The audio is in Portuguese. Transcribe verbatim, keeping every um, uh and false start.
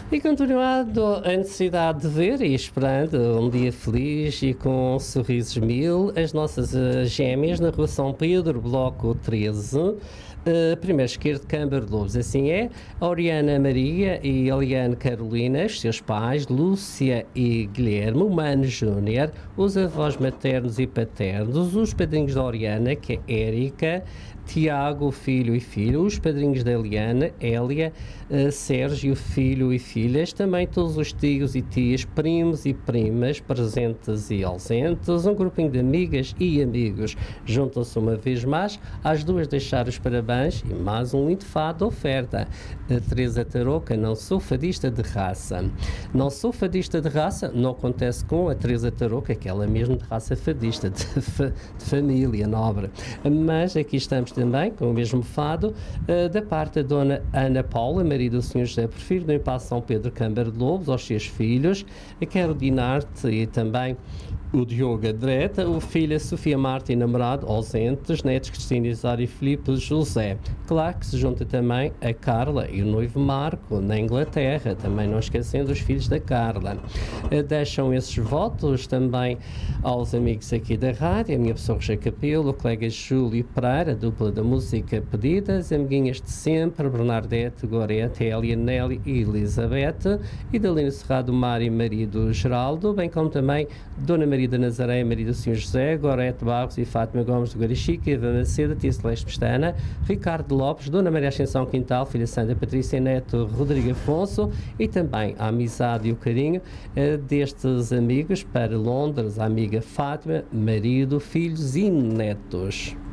E continuando a necessidade de ver e esperando um dia feliz e com sorrisos mil, as nossas uh, gêmeas na Rua São Pedro, Bloco treze, uh, primeiro esquerdo, Câmara de Lobos. Assim é, a Oriana Maria e a Eliane Carolina, os seus pais, Lúcia e Guilherme, o Mano Júnior, os avós maternos e paternos, os padrinhos da Oriana, que é Érica, Tiago, filho e filho, os padrinhos da Eliana, Hélia, uh, Sérgio, filho e filhas, também todos os tios e tias, primos e primas, presentes e ausentes, um grupinho de amigas e amigos. Juntam-se uma vez mais, às duas deixar os parabéns e mais um lindo fado oferta. A Teresa Tarouca, não sou fadista de raça. Não sou fadista de raça, não acontece com a Teresa Tarouca, que ela é mesmo de raça fadista, de, fa, de família nobre. Mas aqui estamos também com o mesmo fado, uh, da parte da Dona Ana Paula, marido do senhor José Porfírio, no Impasse São Pedro, Câmara de Lobos, aos seus filhos, a Quero Dinarte e também o Diogo Adreta, o filho Sofia Marta e namorado ausentes, netos Cristina Isário e Filipe José. Claro que se junta também a Carla e o noivo Marco, na Inglaterra, também não esquecendo os filhos da Carla. Uh, deixam esses votos também aos amigos aqui da rádio, a minha pessoa Roger Capelo, o colega Júlio Pereira, dupla da música Pedidas, amiguinhas de sempre, Bernardete, Gorete, Hélia, Nelly e Elizabeth, e da Lina Serrado, Mário, marido Geraldo, bem como também Dona Maria da Nazaré, marido do senhor José, Gorete Barros e Fátima Gomes do Garichica, Eva Macedo, Tia Celeste Pestana, Ricardo Lopes, Dona Maria Ascensão Quintal, filha Sandra Patrícia Neto, Rodrigo Afonso, e também a amizade e o carinho uh, destes amigos para Londres, a amiga Fátima, marido, filhos e netos.